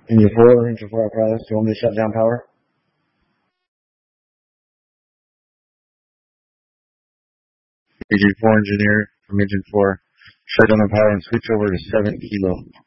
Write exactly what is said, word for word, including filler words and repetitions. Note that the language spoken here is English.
Engine four, engine four apparatus, do you want me to shut down power? Engine four engineer from engine four, shut down the power and switch over to seven kilo.